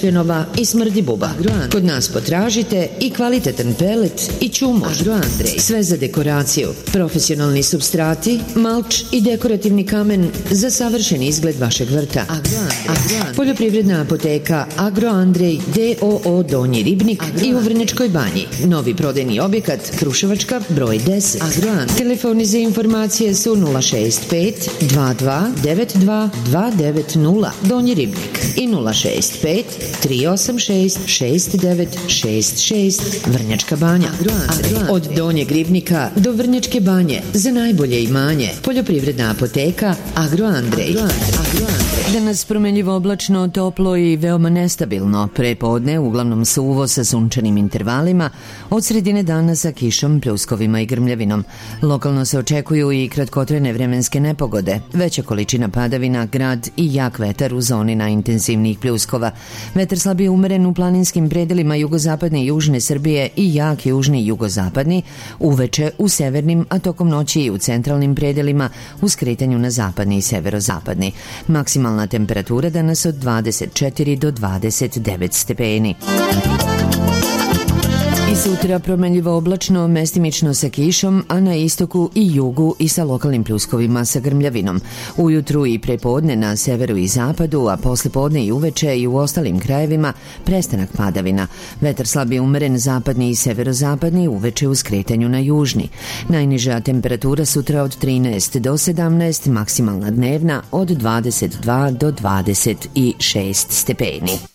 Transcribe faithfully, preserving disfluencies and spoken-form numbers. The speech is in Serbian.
pršljenova i smrdi buba. Kod nas potražite i kvalitetan pelet i ćumož. Sve za dekoraciju, profesionalni supstrati, malč i dekorativni kamen za savršen izgled vašeg vrta. Poljoprivredna apoteka Agro Andrej d o o Donji Ribnik i u Vrnjačkoj Banji. Novi prodajni objekat Kruševačka broj deset. Telefoni za informacije su nula šest pet dva dva devet dva dva devet nula Donji Ribnik i nula šest pet tri osam šest šest devet šest šest Vrnjačka Banja. Od Donjeg Ribnika do Vrnjačke Banje za najbolje imanje. Poljoprivredna apoteka Agro Andrej. Danas promenljivo oblačno, toplo i veoma nestabilno. Prepodne uglavnom suvo sa sunčanim intervalima, od sredine dana sa kišom, pljuskovima i grmljavinom. Lokalno se očekuju i kratkotrajne vremenske nepogode, veća količina padavina, grad i jak vetar u zoni najintenzivnijih pljuskova. Vetar slabije umeren u planinskim predelima jugozapadne i južne Srbije i jak južni i jugozapadni, uveče u severnim, a tokom noći i u centralnim predelima u skretanju na zapadni i severozapadni. Maksimalna temperatura danas od dvadeset četiri do dvadeset devet stepeni. I sutra promenljivo oblačno, mestimično sa kišom, a na istoku i jugu i sa lokalnim pljuskovima sa grmljavinom. Ujutru i prepodne na severu i zapadu, a posle podne i uveče i u ostalim krajevima prestanak padavina. Vetar slabije umeren zapadni i severozapadni, uveče u skretanju na južni. Najniža temperatura sutra od trinaest do sedamnaest, maksimalna dnevna od dvadeset dva do dvadeset šest stepeni.